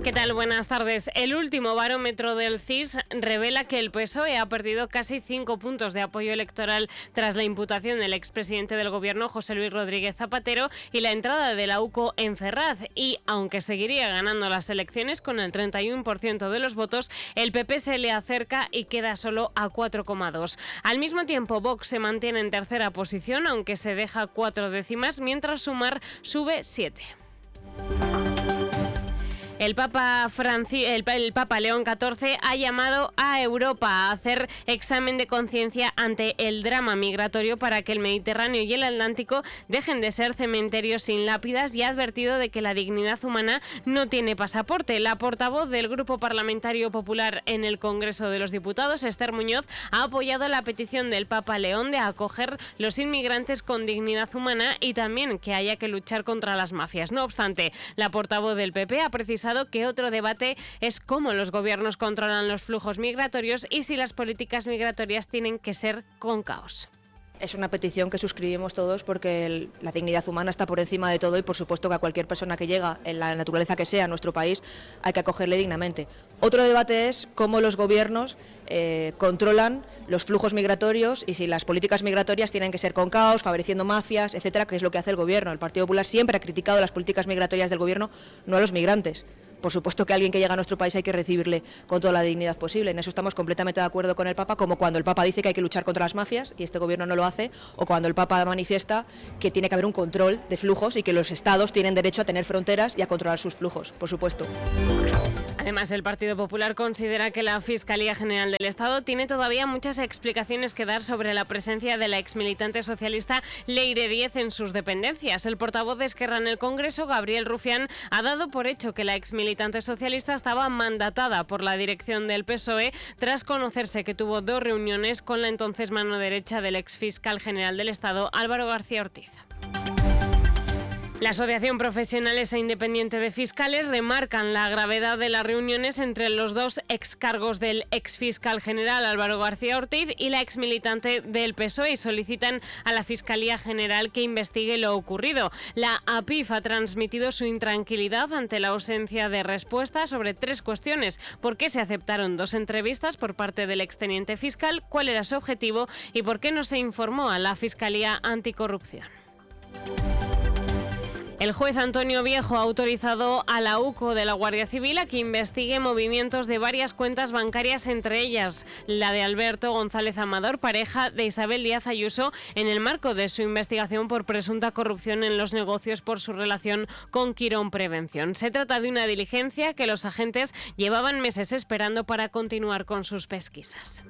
¿Qué tal? Buenas tardes. El último barómetro del CIS revela que el PSOE ha perdido casi 5 puntos de apoyo electoral tras la imputación del expresidente del gobierno, José Luis Rodríguez Zapatero, y la entrada de la UCO en Ferraz. Y, aunque seguiría ganando las elecciones con el 31% de los votos, el PP se le acerca y queda solo a 4,2. Al mismo tiempo, Vox se mantiene en tercera posición, aunque se deja 4 décimas, mientras Sumar sube 7. El Papa León XIV ha llamado a Europa a hacer examen de conciencia ante el drama migratorio para que el Mediterráneo y el Atlántico dejen de ser cementerios sin lápidas y ha advertido de que la dignidad humana no tiene pasaporte. La portavoz del Grupo Parlamentario Popular en el Congreso de los Diputados, Esther Muñoz, ha apoyado la petición del Papa León de acoger los inmigrantes con dignidad humana y también que haya que luchar contra las mafias. No obstante, la portavoz del PP ha precisado que otro debate es cómo los gobiernos controlan los flujos migratorios y si las políticas migratorias tienen que ser con caos. Es una petición que suscribimos todos porque la dignidad humana está por encima de todo y por supuesto que a cualquier persona que llega, en la naturaleza que sea, a nuestro país, hay que acogerle dignamente. Otro debate es cómo los gobiernos controlan los flujos migratorios y si las políticas migratorias tienen que ser con caos, favoreciendo mafias, etcétera, que es lo que hace el gobierno. El Partido Popular siempre ha criticado las políticas migratorias del gobierno, no a los migrantes. Por supuesto que a alguien que llega a nuestro país hay que recibirle con toda la dignidad posible. En eso estamos completamente de acuerdo con el Papa, como cuando el Papa dice que hay que luchar contra las mafias y este gobierno no lo hace, o cuando el Papa manifiesta que tiene que haber un control de flujos y que los estados tienen derecho a tener fronteras y a controlar sus flujos, por supuesto. Además, el Partido Popular considera que la Fiscalía General del Estado tiene todavía muchas explicaciones que dar sobre la presencia de la exmilitante socialista Leire Díez en sus dependencias. El portavoz de Esquerra en el Congreso, Gabriel Rufián, ha dado por hecho que la exmilitante socialista estaba mandatada por la dirección del PSOE tras conocerse que tuvo 2 reuniones con la entonces mano derecha del exfiscal general del Estado, Álvaro García Ortiz. La Asociación Profesionales e Independiente de Fiscales remarcan la gravedad de las reuniones entre los 2 excargos del exfiscal general Álvaro García Ortiz y la exmilitante del PSOE y solicitan a la Fiscalía General que investigue lo ocurrido. La APIF ha transmitido su intranquilidad ante la ausencia de respuesta sobre 3 cuestiones: por qué se aceptaron 2 entrevistas por parte del exteniente fiscal, cuál era su objetivo y por qué no se informó a la Fiscalía Anticorrupción. El juez Antonio Viejo ha autorizado a la UCO de la Guardia Civil a que investigue movimientos de varias cuentas bancarias, entre ellas la de Alberto González Amador, pareja de Isabel Díaz Ayuso, en el marco de su investigación por presunta corrupción en los negocios por su relación con Quirón Prevención. Se trata de una diligencia que los agentes llevaban meses esperando para continuar con sus pesquisas.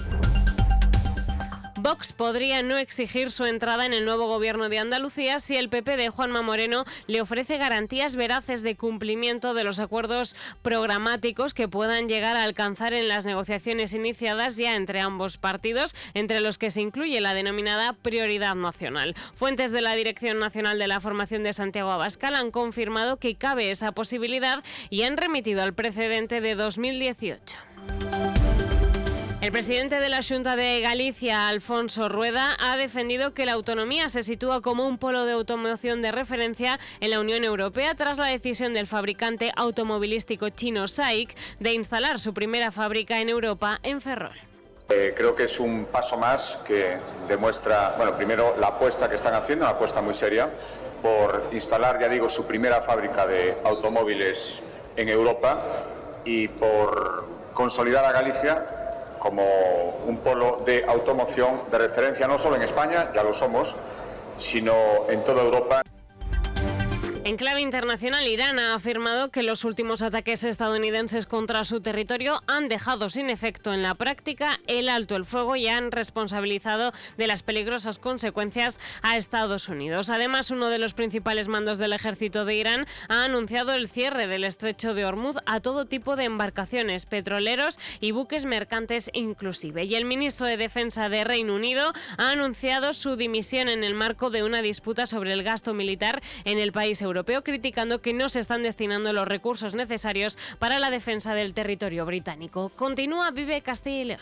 Vox podría no exigir su entrada en el nuevo gobierno de Andalucía si el PP de Juanma Moreno le ofrece garantías veraces de cumplimiento de los acuerdos programáticos que puedan llegar a alcanzar en las negociaciones iniciadas ya entre ambos partidos, entre los que se incluye la denominada prioridad nacional. Fuentes de la Dirección Nacional de la Formación de Santiago Abascal han confirmado que cabe esa posibilidad y han remitido al precedente de 2018. El presidente de la Xunta de Galicia, Alfonso Rueda, ha defendido que la autonomía se sitúa como un polo de automoción de referencia en la Unión Europea tras la decisión del fabricante automovilístico chino SAIC de instalar su primera fábrica en Europa en Ferrol. Creo que es un paso más que demuestra, primero la apuesta que están haciendo, una apuesta muy seria por instalar, su primera fábrica de automóviles en Europa y por consolidar a Galicia como un polo de automoción de referencia no solo en España, ya lo somos, sino en toda Europa. En clave internacional, Irán ha afirmado que los últimos ataques estadounidenses contra su territorio han dejado sin efecto en la práctica el alto el fuego y han responsabilizado de las peligrosas consecuencias a Estados Unidos. Además, uno de los principales mandos del ejército de Irán ha anunciado el cierre del estrecho de Hormuz a todo tipo de embarcaciones, petroleros y buques mercantes inclusive. Y el ministro de Defensa de Reino Unido ha anunciado su dimisión en el marco de una disputa sobre el gasto militar en el país europeo, criticando que no se están destinando los recursos necesarios para la defensa del territorio británico. Continúa Vive Castilla y León.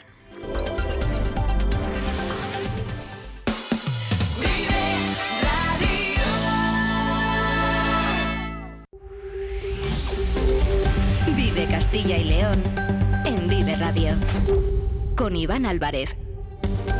Vive Castilla y León en Vive Radio. Con Iván Álvarez.